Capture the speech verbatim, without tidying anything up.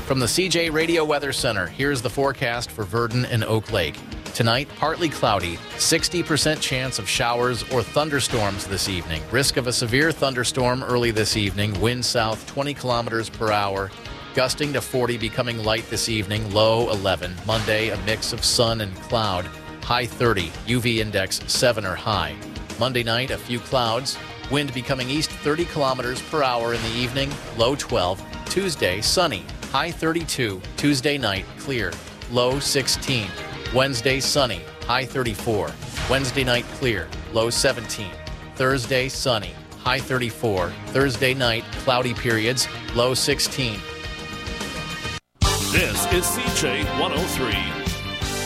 From the C J Radio Weather Center, here's the forecast for Verdon and Oak Lake. Tonight, partly cloudy, sixty percent chance of showers or thunderstorms this evening. Risk of a severe thunderstorm early this evening. Wind south twenty kilometers per hour, gusting to forty, becoming light this evening. Low eleven. Monday, a mix of sun and cloud. High thirty. U V index seven or high. Monday night, a few clouds. Wind becoming east thirty kilometers per hour in the evening. Low twelve. Tuesday, sunny. High thirty-two. Tuesday night, clear. Low sixteen. Wednesday, sunny. High thirty-four. Wednesday night, clear. Low seventeen. Thursday, sunny. High thirty-four. Thursday night, cloudy periods. Low sixteen. This is C J one oh three.